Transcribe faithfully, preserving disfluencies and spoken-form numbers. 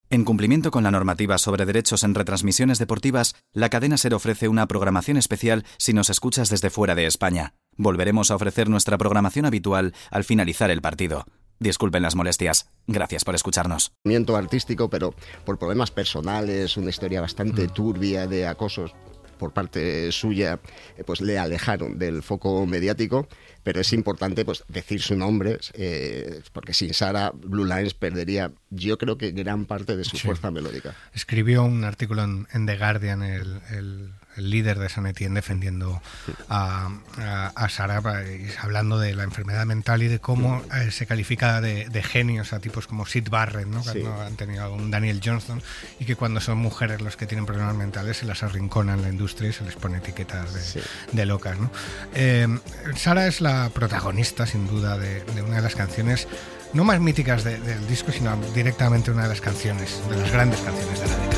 En cumplimiento con la normativa sobre derechos en retransmisiones deportivas, la cadena SER ofrece una programación especial si nos escuchas desde fuera de España. Volveremos a ofrecer nuestra programación habitual al finalizar el partido. Disculpen las molestias. Gracias por escucharnos. Movimiento artístico, pero por problemas personales, una historia bastante turbia de acosos por parte suya, pues le alejaron del foco mediático, pero es importante pues decir su nombre, eh, porque sin Sara, Blue Lines perdería, yo creo que gran parte de su sí. fuerza melódica. Escribió un artículo en, en The Guardian, el, el, el líder de Saint Etienne, defendiendo a, a, a Sara, hablando de la enfermedad mental y de cómo eh, se califica de, de genios a tipos como Syd Barrett, ¿no? Que sí. no han tenido un Daniel Johnston, y que cuando son mujeres los que tienen problemas mentales se las arrinconan en la industria y se les pone etiquetas de, sí. de locas, ¿no? Eh, Sara es la protagonista, sin duda, de, de una de las canciones no más míticas de, del disco, sino directamente una de las canciones, de las grandes canciones de la década.